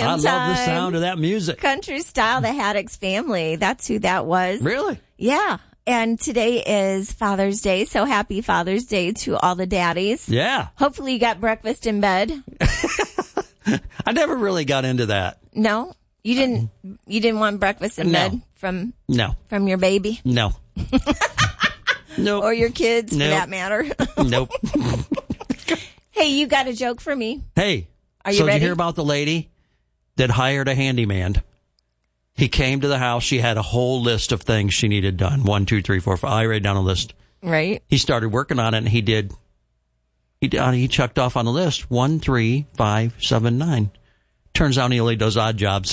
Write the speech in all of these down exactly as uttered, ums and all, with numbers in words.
I love the sound of that music. Country Style, the Haddocks family. That's who that was. Really? Yeah. And today is Father's Day, so happy Father's Day to all the daddies. Yeah. Hopefully you got breakfast in bed. I never really got into that. No? You didn't You didn't want breakfast in No. bed from No. from your baby? No. Nope. Or your kids, Nope. for that matter? Nope. Hey, you got a joke for me? Hey. Are you so did ready? you hear about the lady that hired a handyman? He came to the house. She had a whole list of things she needed done. One, two, three, four, five. I wrote down a list. Right. He started working on it, and he did. He uh, he checked off on the list one, three, five, seven, nine. Turns out he only does odd jobs.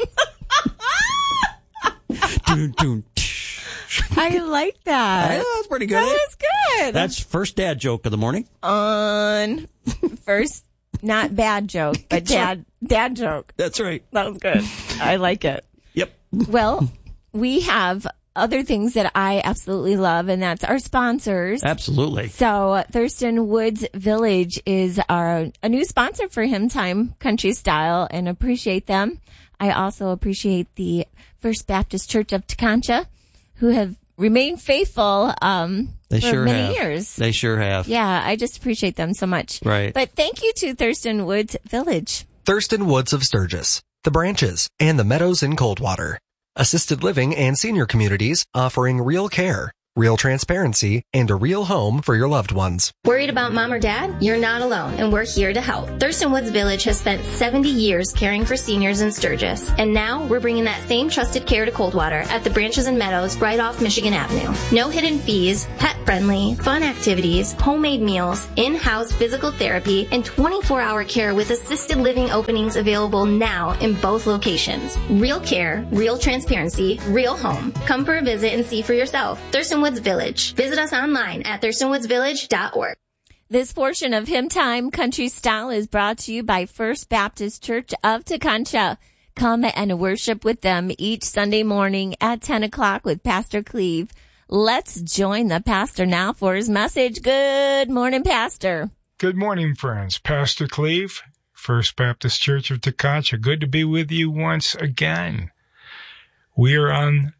dun, dun, I like that. Yeah, that's pretty good. That eh? was good. That's first dad joke of the morning. On first, not bad joke, but dad dad joke. That's right. That was good. I like it. Yep. Well, we have other things that I absolutely love, and that's our sponsors. Absolutely. So uh, Thurston Woods Village is our a new sponsor for Hymn Time Country Style, and appreciate them. I also appreciate the First Baptist Church of Teconcha, who have remained faithful um, They for sure many have. years. They sure have. Yeah, I just appreciate them so much. Right. But thank you to Thurston Woods Village. Thurston Woods of Sturgis, the Branches, and the Meadows in Coldwater. Assisted living and senior communities offering real care, real transparency, and a real home for your loved ones. Worried about mom or dad? You're not alone, and we're here to help. Thurston Woods Village has spent seventy years caring for seniors in Sturgis, and now we're bringing that same trusted care to Coldwater at the Branches and Meadows right off Michigan Avenue. No hidden fees, pet-friendly, fun activities, homemade meals, in-house physical therapy, and twenty-four hour care with assisted living openings available now in both locations. Real care, real transparency, real home. Come for a visit and see for yourself. Thurston Woods Village. Visit us online at thurston woods village dot org. This portion of Hymn Time Country Style is brought to you by First Baptist Church of Teconcha. Come and worship with them each Sunday morning at ten o'clock with Pastor Cleve. Let's join the pastor now for his message. Good morning, Pastor. Good morning, friends. Pastor Cleve, First Baptist Church of Teconcha. Good to be with you once again. We are on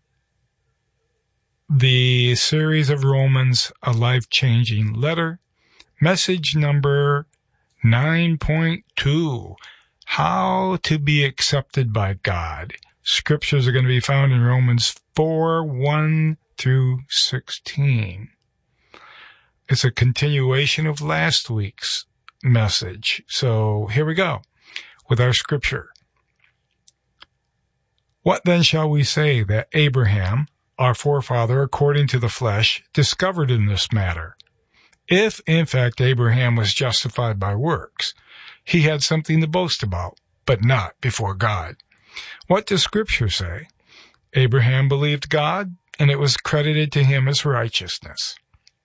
the series of Romans, A Life-Changing Letter. Message number nine point two, How to be Accepted by God. Scriptures are going to be found in Romans four, one through sixteen. It's a continuation of last week's message. So here we go with our scripture. What then shall we say that Abraham, our forefather according to the flesh, discovered in this matter? If, in fact, Abraham was justified by works, he had something to boast about, but not before God. What does Scripture say? Abraham believed God, and it was credited to him as righteousness.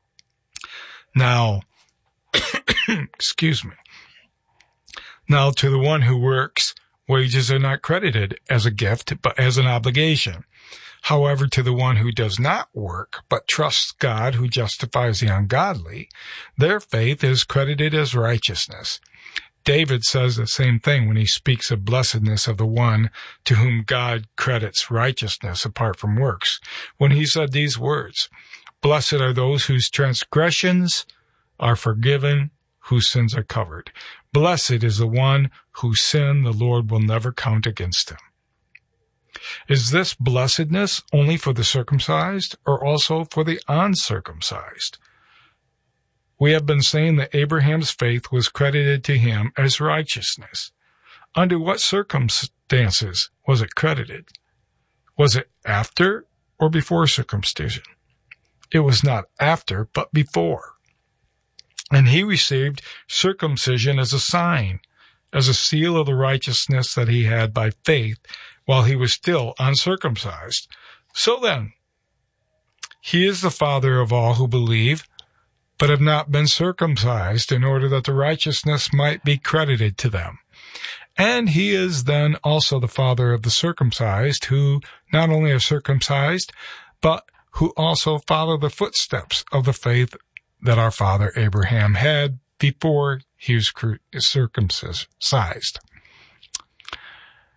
Now, excuse me. Now, to the one who works, wages are not credited as a gift, but as an obligation. However, to the one who does not work, but trusts God who justifies the ungodly, their faith is credited as righteousness. David says the same thing when he speaks of blessedness of the one to whom God credits righteousness apart from works. When he said these words, Blessed are those whose transgressions are forgiven, whose sins are covered. Blessed is the one whose sin the Lord will never count against him. Is this blessedness only for the circumcised or also for the uncircumcised? We have been saying that Abraham's faith was credited to him as righteousness. Under what circumstances was it credited? Was it after or before circumcision? It was not after, but before. And he received circumcision as a sign, as a seal of the righteousness that he had by faith while he was still uncircumcised. So then, he is the father of all who believe, but have not been circumcised, in order that the righteousness might be credited to them. And he is then also the father of the circumcised, who not only are circumcised, but who also follow the footsteps of the faith that our father Abraham had before he was circumcised.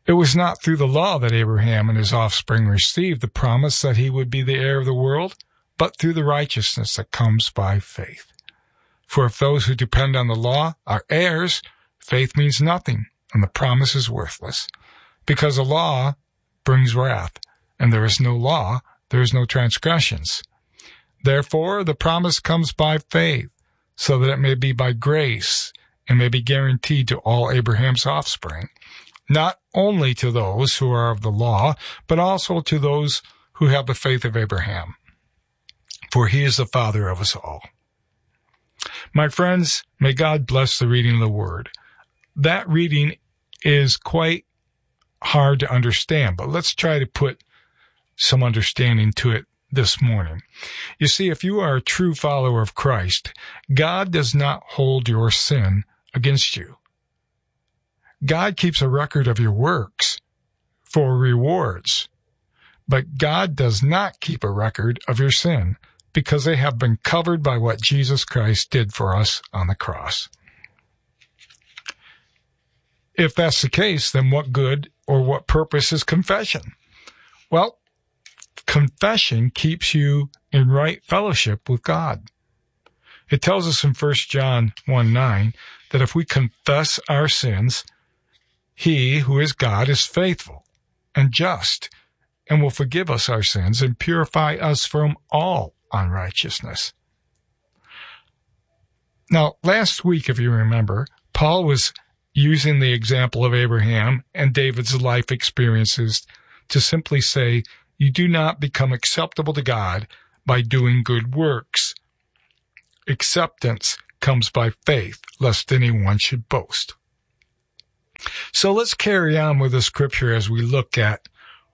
It was not through the law that Abraham and his offspring received the promise that he would be the heir of the world, but through the righteousness that comes by faith. For if those who depend on the law are heirs, faith means nothing, and the promise is worthless. Because the law brings wrath, and there is no law, there is no transgressions. Therefore, the promise comes by faith, so that it may be by grace, and may be guaranteed to all Abraham's offspring, not only to those who are of the law, but also to those who have the faith of Abraham. For he is the father of us all. My friends, may God bless the reading of the word. That reading is quite hard to understand, but let's try to put some understanding to it this morning. You see, if you are a true follower of Christ, God does not hold your sin against you. God keeps a record of your works for rewards, but God does not keep a record of your sin because they have been covered by what Jesus Christ did for us on the cross. If that's the case, then what good or what purpose is confession? Well, confession keeps you in right fellowship with God. It tells us in First John one nine that if we confess our sins, he, who is God, is faithful and just and will forgive us our sins and purify us from all unrighteousness. Now, last week, if you remember, Paul was using the example of Abraham and David's life experiences to simply say, you do not become acceptable to God by doing good works. Acceptance comes by faith, lest anyone should boast. So let's carry on with the scripture as we look at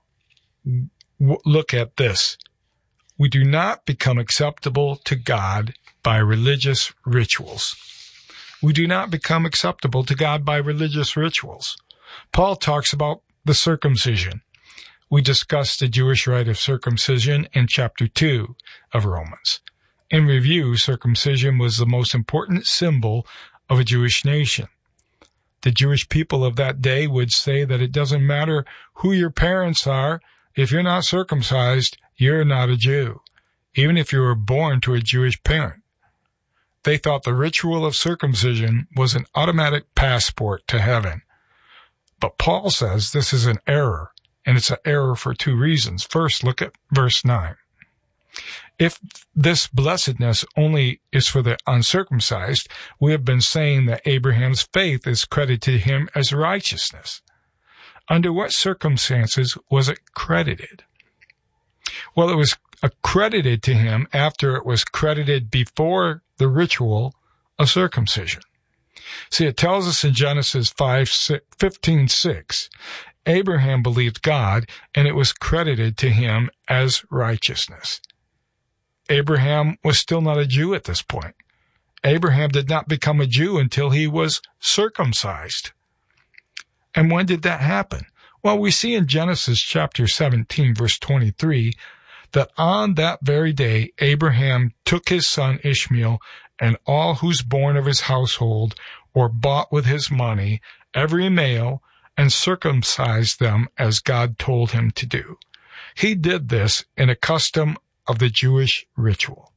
look at this. We do not become acceptable to God by religious rituals. We do not become acceptable to God by religious rituals. Paul talks about the circumcision. We discussed the Jewish rite of circumcision in chapter two of Romans. In review, circumcision was the most important symbol of a Jewish nation. The Jewish people of that day would say that it doesn't matter who your parents are. If you're not circumcised, you're not a Jew, even if you were born to a Jewish parent. They thought the ritual of circumcision was an automatic passport to heaven. But Paul says this is an error, and it's an error for two reasons. First, look at verse nine. If this blessedness only is for the uncircumcised, we have been saying that Abraham's faith is credited to him as righteousness. Under what circumstances was it credited? Well, it was accredited to him after it was credited before the ritual of circumcision. See, it tells us in Genesis five fifteen six, Abraham believed God, and it was credited to him as righteousness. Abraham was still not a Jew at this point. Abraham did not become a Jew until he was circumcised. And when did that happen? Well, we see in Genesis chapter seventeen, verse twenty-three, that on that very day, Abraham took his son Ishmael and all who's born of his household or bought with his money, every male, and circumcised them as God told him to do. He did this in a custom of the Jewish ritual.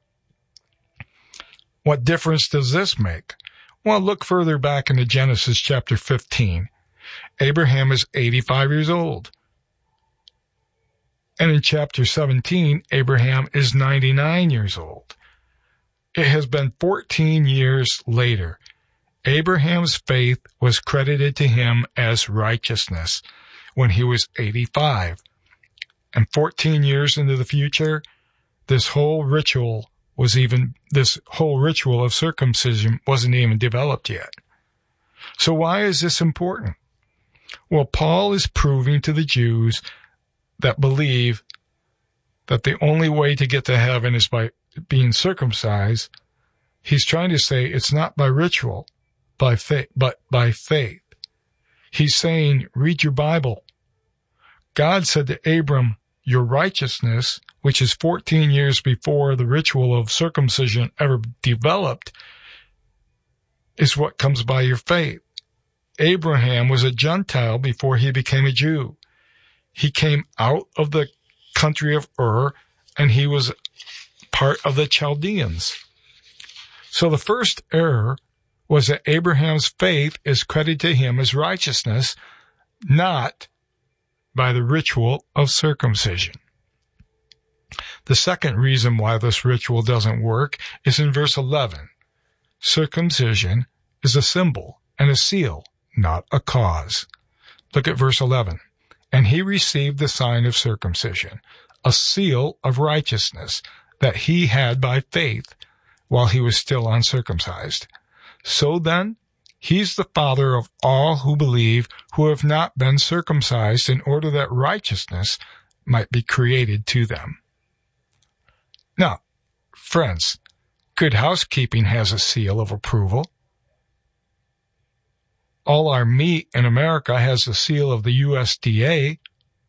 What difference does this make? Well, look further back into Genesis chapter fifteen. Abraham is eighty-five years old. And in chapter seventeen, Abraham is ninety-nine years old. It has been fourteen years later. Abraham's faith was credited to him as righteousness when he was eighty-five. And fourteen years into the future, this whole ritual was even, this whole ritual of circumcision wasn't even developed yet. So why is this important? Well, Paul is proving to the Jews that believe that the only way to get to heaven is by being circumcised. He's trying to say it's not by ritual, by faith, but by faith. He's saying, read your Bible. God said to Abram, your righteousness, which is fourteen years before the ritual of circumcision ever developed, is what comes by your faith. Abraham was a Gentile before he became a Jew. He came out of the country of Ur, and he was part of the Chaldeans. So the first error was that Abraham's faith is credited to him as righteousness, not by the ritual of circumcision. The second reason why this ritual doesn't work is in verse eleven. Circumcision is a symbol and a seal, not a cause. Look at verse eleven. And he received the sign of circumcision, a seal of righteousness that he had by faith while he was still uncircumcised. So then, he's the father of all who believe who have not been circumcised, in order that righteousness might be created to them. Now, friends, Good Housekeeping has a seal of approval. All our meat in America has a seal of the U S D A.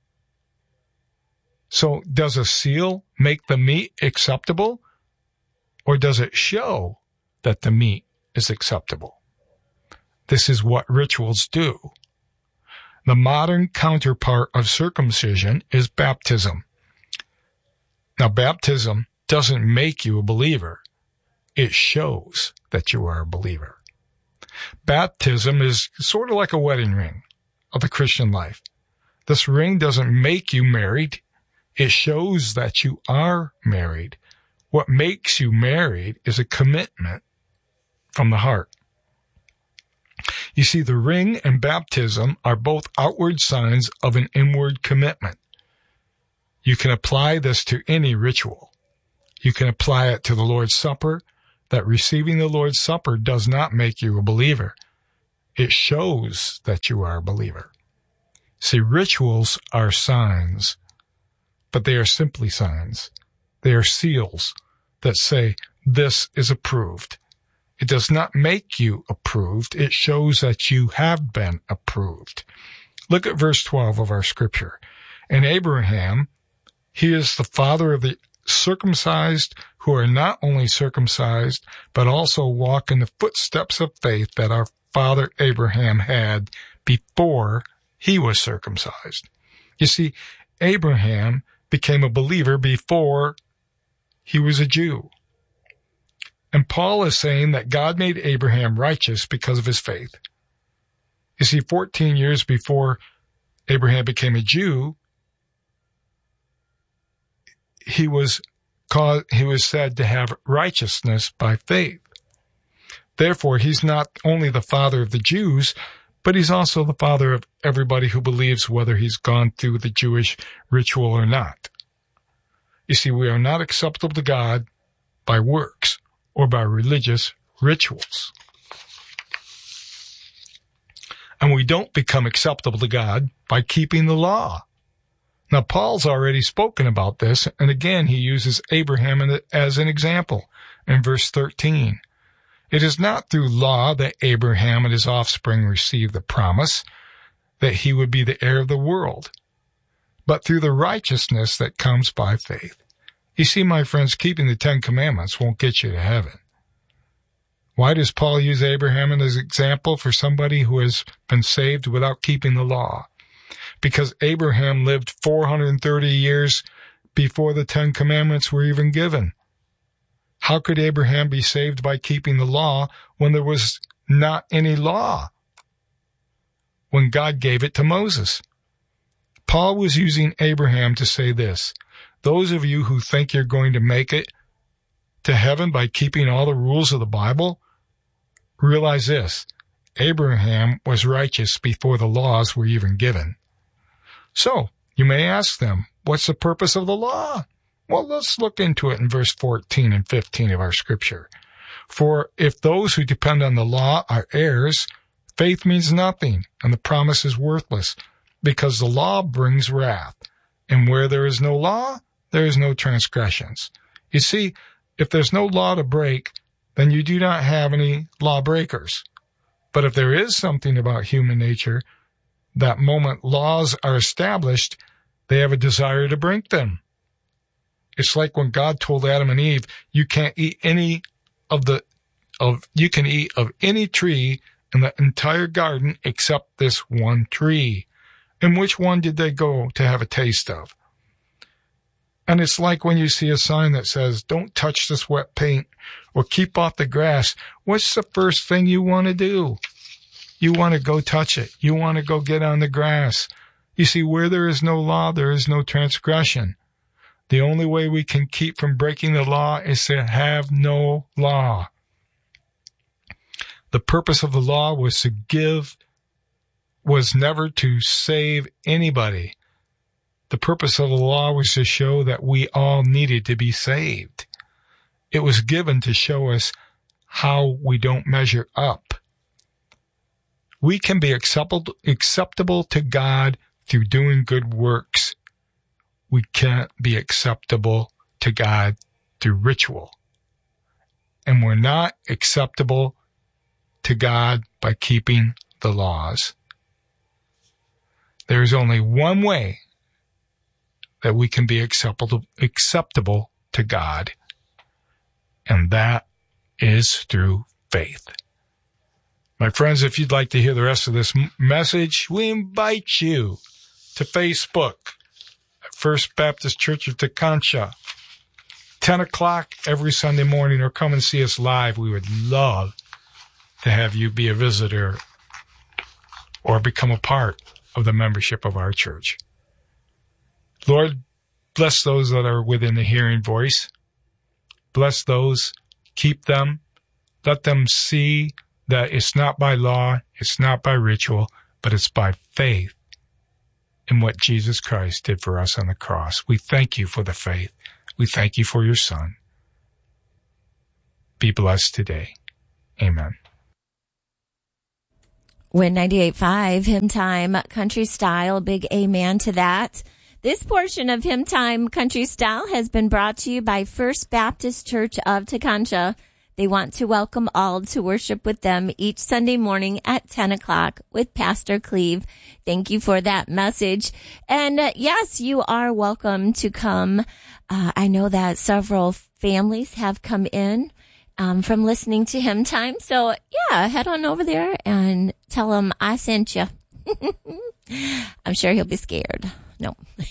So does a seal make the meat acceptable, or does it show that the meat is acceptable? This is what rituals do. The modern counterpart of circumcision is baptism. Now, baptism doesn't make you a believer. It shows that you are a believer. Baptism is sort of like a wedding ring of the Christian life. This ring doesn't make you married. It shows that you are married. What makes you married is a commitment from the heart. You see, the ring and baptism are both outward signs of an inward commitment. You can apply this to any ritual. You can apply it to the Lord's Supper, that receiving the Lord's Supper does not make you a believer. It shows that you are a believer. See, rituals are signs, but they are simply signs. They are seals that say, this is approved. It does not make you approved. It shows that you have been approved. Look at verse twelve of our scripture. And Abraham, he is the father of the circumcised who are not only circumcised, but also walk in the footsteps of faith that our father Abraham had before he was circumcised. You see, Abraham became a believer before he was a Jew. And Paul is saying that God made Abraham righteous because of his faith. You see, fourteen years before Abraham became a Jew, he was called, he was said to have righteousness by faith. Therefore, he's not only the father of the Jews, but he's also the father of everybody who believes, whether he's gone through the Jewish ritual or not. You see, we are not acceptable to God by works or by religious rituals. And we don't become acceptable to God by keeping the law. Now, Paul's already spoken about this, and again, he uses Abraham as an example in verse thirteen. It is not through law that Abraham and his offspring received the promise that he would be the heir of the world, but through the righteousness that comes by faith. You see, my friends, keeping the Ten Commandments won't get you to heaven. Why does Paul use Abraham as an example for somebody who has been saved without keeping the law? Because Abraham lived four hundred thirty years before the Ten Commandments were even given. How could Abraham be saved by keeping the law when there was not any law, when God gave it to Moses? Paul was using Abraham to say this: those of you who think you're going to make it to heaven by keeping all the rules of the Bible, realize this: Abraham was righteous before the laws were even given. So, you may ask them, what's the purpose of the law? Well, let's look into it in verse fourteen and fifteen of our scripture. For if those who depend on the law are heirs, faith means nothing, and the promise is worthless, because the law brings wrath. And where there is no law, there is no transgressions. You see, if there's no law to break, then you do not have any lawbreakers. But if there is something about human nature, that moment laws are established, they have a desire to break them. It's like when God told Adam and Eve, you can't eat any of the, of, you can eat of any tree in the entire garden except this one tree. And which one did they go to have a taste of? And it's like when you see a sign that says, don't touch this wet paint or keep off the grass. What's the first thing you want to do? You want to go touch it. You want to go get on the grass. You see, where there is no law, there is no transgression. The only way we can keep from breaking the law is to have no law. The purpose of the law was to give, was never to save anybody. The purpose of the law was to show that we all needed to be saved. It was given to show us how we don't measure up. We can be acceptable, acceptable to God through doing good works. We can't be acceptable to God through ritual. And we're not acceptable to God by keeping the laws. There is only one way that we can be acceptable, acceptable to God, and that is through faith. My friends, if you'd like to hear the rest of this m- message, we invite you to Facebook at First Baptist Church of Teconcha, ten o'clock every Sunday morning, or come and see us live. We would love to have you be a visitor or become a part of the membership of our church. Lord, bless those that are within the hearing voice. Bless those, keep them, let them see that it's not by law, it's not by ritual, but it's by faith in what Jesus Christ did for us on the cross. We thank you for the faith. We thank you for your Son. Be blessed today. Amen. Win ninety-eight point five, Hymn Time, Country Style, big amen to that. This portion of Hymn Time Country Style has been brought to you by First Baptist Church of Teconcha. They want to welcome all to worship with them each Sunday morning at ten o'clock with Pastor Cleve. Thank you for that message. And uh, yes, you are welcome to come. Uh, I know that several families have come in um, from listening to Hymn Time. So yeah, head on over there and tell him I sent you. I'm sure he'll be scared. No.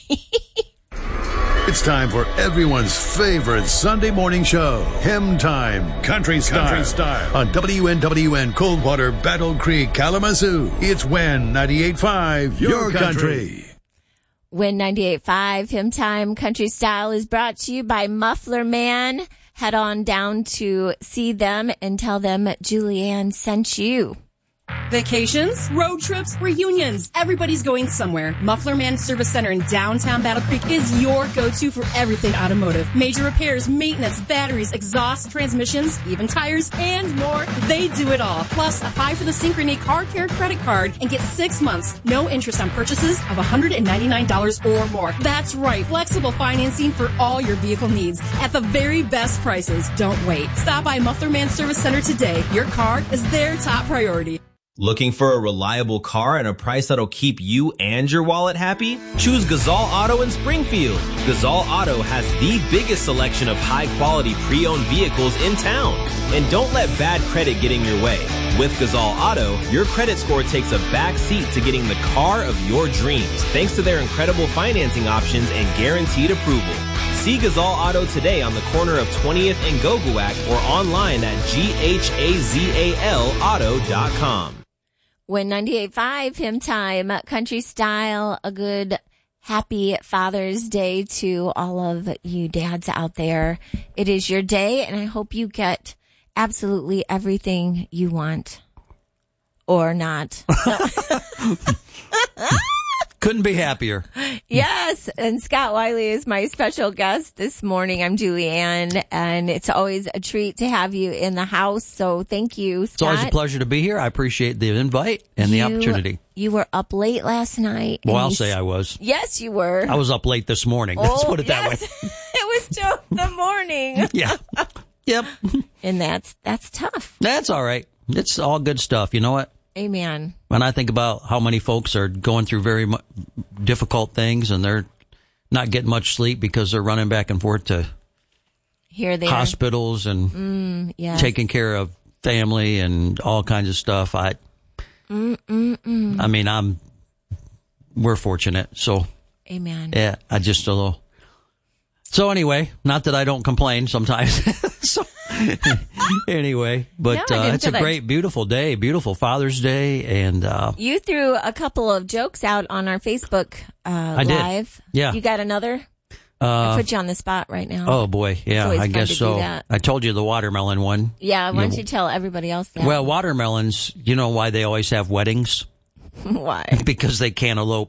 It's time for everyone's favorite Sunday morning show, Hymn Time, Country Style, Country Style. On W N W N Coldwater, Battle Creek, Kalamazoo. It's Win ninety-eight point five, your, your country. country. Win ninety-eight point five, Hymn Time, Country Style is brought to you by Muffler Man. Head on down to see them and tell them Julianne sent you. Vacations, road trips, reunions. Everybody's going somewhere. Muffler Man Service Center in downtown Battle Creek is your go-to for everything automotive. Major repairs, maintenance, batteries, exhaust, transmissions, even tires, and more. They do it all. Plus, apply for the Synchrony Car Care credit card and get six months, no interest on purchases of one hundred ninety-nine dollars or more. That's right. Flexible financing for all your vehicle needs at the very best prices. Don't wait. Stop by Muffler Man Service Center today. Your car is their top priority. Looking for a reliable car at a price that'll keep you and your wallet happy? Choose Gazal Auto in Springfield. Gazal Auto has the biggest selection of high-quality pre-owned vehicles in town. And don't let bad credit get in your way. With Gazal Auto, your credit score takes a back seat to getting the car of your dreams, thanks to their incredible financing options and guaranteed approval. See Gazal Auto today on the corner of twentieth and Goguac or online at G-H-A-Z-A-L auto dot com. Win ninety-eight point five, Hymn Time, Country Style, a good, happy Father's Day to all of you dads out there. It is your day, and I hope you get absolutely everything you want. Or not. No. Couldn't be happier. Yes, and Scott Wiley is my special guest this morning. I'm Julianne, and it's always a treat to have you in the house, so thank you, Scott. It's always a pleasure to be here. I appreciate the invite and the you, opportunity. You were up late last night. Well, I'll say I was. Yes, you were. I was up late this morning. Let's oh, put it yes. that way. It was two in the morning. Yeah. Yep. And that's that's tough. That's all right. It's all good stuff. You know what? Amen. When I think about how many folks are going through very mu- difficult things and they're not getting much sleep because they're running back and forth to Here they hospitals are. and mm, yes. taking care of family and all kinds of stuff, I Mm-mm-mm. I mean, I'm, we're fortunate. So, Amen. yeah, I just a little. So anyway, not that I don't complain sometimes. so anyway, but No, I uh, didn't it's a feel great, beautiful day, beautiful Father's Day. And uh, You threw a couple of jokes out on our Facebook uh, I did. Live. Yeah. You got another? uh, I put you on the spot right now. oh boy, yeah, always I fun guess to do so. that. I told you the watermelon one. Yeah, why don't Yeah. you tell everybody else that? Well, watermelons, you know why they always have weddings? Why? Because they can't elope.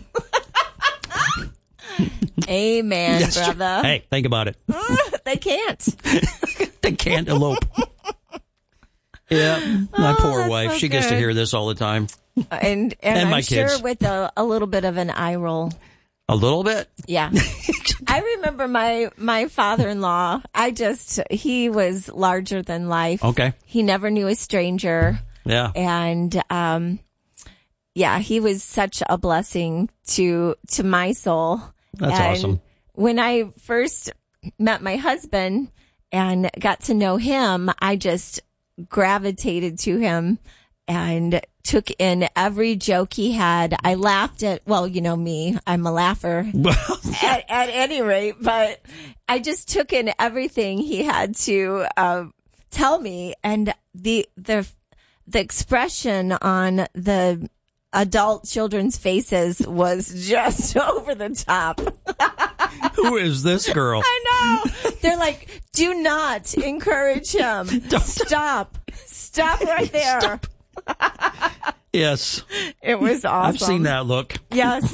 Amen, That's true. brother. Hey, think about it. They can't. They can't elope. Yeah, my Oh, poor that's wife. so she gets to good. hear this all the time. And and, And I'm my sure kids. with a, a little bit of an eye roll. A little bit? Yeah. I remember my, my father-in-law. I just, he was larger than life. Okay. He never knew a stranger. Yeah. And, um, yeah, he was such a blessing to, to my soul. That's And awesome. When I first met my husband and got to know him, I just gravitated to him and took in every joke he had. I laughed at, well, you know me, I'm a laugher at, at any rate, but I just took in everything he had to uh, tell me, and the the the expression on the adult children's faces was just over the top. Who is this girl? I know. They're like, do not encourage him. Stop. Stop right there. Stop. Yes. It was awesome. I've seen that look. Yes.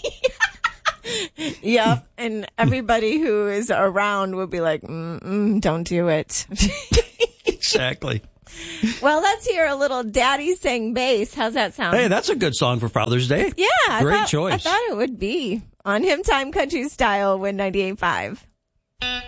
Yep. And everybody who is around would be like, Mm-mm, don't do it. Exactly. Well, let's hear a little Daddy Sing Bass. How's that sound? Hey, that's a good song for Father's Day. Yeah. I Great thought, choice. I thought it would be on Hymn Time Country Style with ninety-eight point five.